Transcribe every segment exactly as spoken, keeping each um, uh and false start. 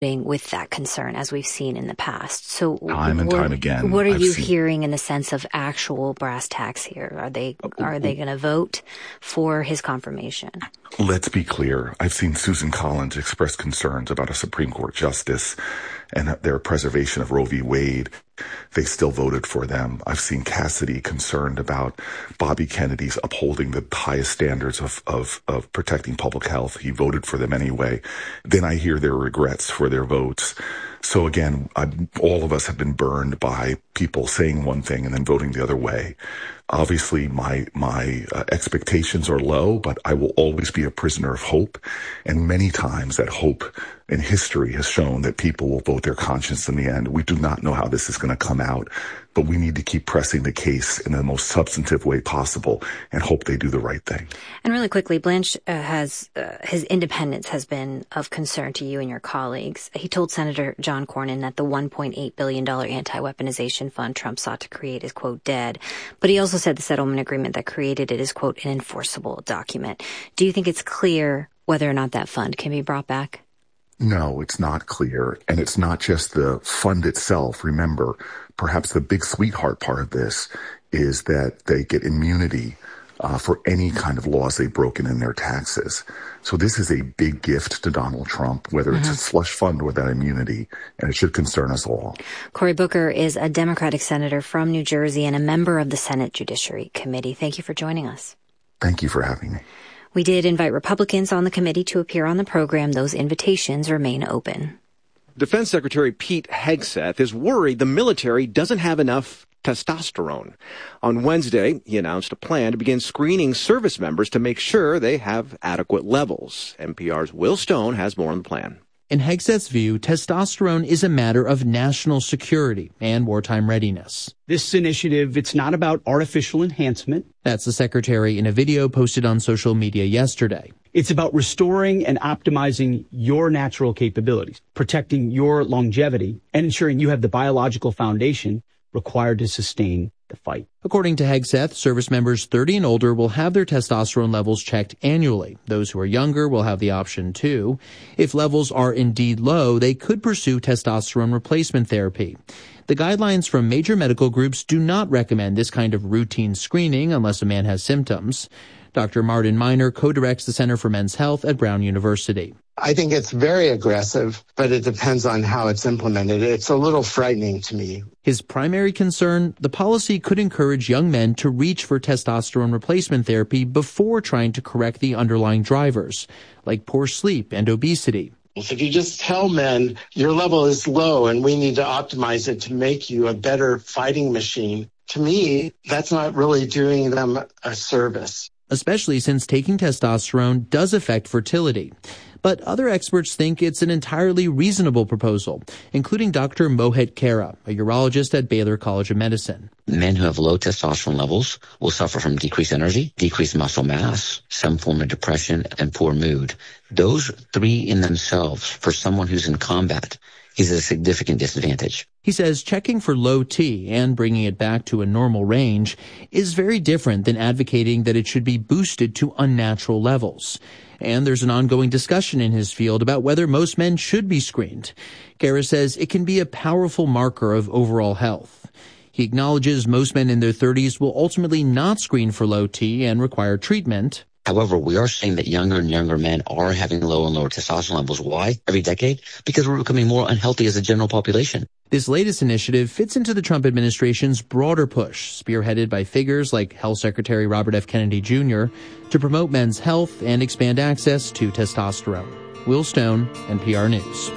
with that concern, as we've seen in the past. So time and what, time again, what are I've you seen... hearing in the sense of actual brass tacks here? Are they are they going to vote for his confirmation? Let's be clear. I've seen Susan Collins express concerns about a Supreme Court justice and their preservation of Roe v. Wade. They still voted for them. I've seen Cassidy concerned about Bobby Kennedy's upholding the highest standards of, of, of protecting public health. He voted for them anyway. Then I hear their regrets for their votes. So again, I, all of us have been burned by people saying one thing and then voting the other way. Obviously, my my uh, expectations are low, but I will always be a prisoner of hope. And many times that hope in history has shown that people will vote their conscience in the end. We do not know how this is going to come out, but we need to keep pressing the case in the most substantive way possible and hope they do the right thing. And really quickly, Blanche uh, has uh, his independence has been of concern to you and your colleagues. He told Senator John Cornyn that the one point eight billion dollars anti-weaponization fund Trump sought to create is, quote, dead. But he also said the settlement agreement that created it is, quote, an enforceable document. Do you think it's clear whether or not that fund can be brought back? No, it's not clear. And it's not just the fund itself. Remember, perhaps the big sweetheart part of this is that they get immunity uh, for any kind of laws they've broken in their taxes. So this is a big gift to Donald Trump, whether mm-hmm. it's a slush fund or that immunity, and it should concern us all. Cory Booker is a Democratic senator from New Jersey and a member of the Senate Judiciary Committee. Thank you for joining us. Thank you for having me. We did invite Republicans on the committee to appear on the program. Those invitations remain open. Defense Secretary Pete Hegseth is worried the military doesn't have enough testosterone. On Wednesday, he announced a plan to begin screening service members to make sure they have adequate levels. N P R's Will Stone has more on the plan. In Hegseth's view, testosterone is a matter of national security and wartime readiness. This initiative, it's not about artificial enhancement. That's the secretary in a video posted on social media yesterday. It's about restoring and optimizing your natural capabilities, protecting your longevity, and ensuring you have the biological foundation required to sustain the fight. According to Hegseth, service members thirty and older will have their testosterone levels checked annually. Those who are younger will have the option too. If levels are indeed low, they could pursue testosterone replacement therapy. The guidelines from major medical groups do not recommend this kind of routine screening unless a man has symptoms. Doctor Martin Miner co-directs the Center for Men's Health at Brown University. I think it's very aggressive, but it depends on how it's implemented. It's a little frightening to me. His primary concern, the policy could encourage young men to reach for testosterone replacement therapy before trying to correct the underlying drivers, like poor sleep and obesity. If you just tell men your level is low and we need to optimize it to make you a better fighting machine, to me, that's not really doing them a service. Especially since taking testosterone does affect fertility. But other experts think it's an entirely reasonable proposal, including Doctor Mohit Khera, a urologist at Baylor College of Medicine. Men who have low testosterone levels will suffer from decreased energy, decreased muscle mass, some form of depression, and poor mood. Those three in themselves, for someone who's in combat, is a significant disadvantage. He says checking for low T and bringing it back to a normal range is very different than advocating that it should be boosted to unnatural levels. And there's an ongoing discussion in his field about whether most men should be screened. Khera says it can be a powerful marker of overall health. He acknowledges most men in their thirties will ultimately not screen for low T and require treatment. However, we are seeing that younger and younger men are having lower and lower testosterone levels. Why? Every decade? Because we're becoming more unhealthy as a general population. This latest initiative fits into the Trump administration's broader push, spearheaded by figures like Health Secretary Robert F. Kennedy Junior, to promote men's health and expand access to testosterone. Will Stone, N P R News.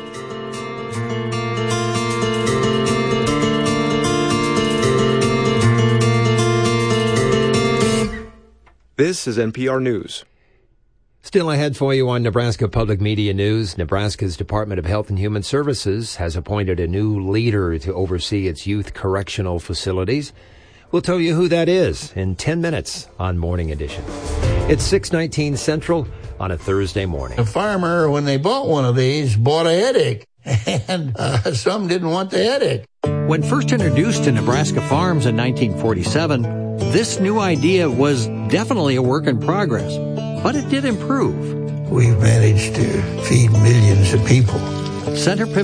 This is N P R News. Still ahead for you on Nebraska Public Media News, Nebraska's Department of Health and Human Services has appointed a new leader to oversee its youth correctional facilities. We'll tell you who that is in ten minutes on Morning Edition. It's six nineteen Central on a Thursday morning. A farmer, when they bought one of these, bought a headache, and uh, some didn't want the headache. When first introduced to Nebraska farms in nineteen forty-seven, this new idea was definitely a work in progress, but it did improve. We've managed to feed millions of people Center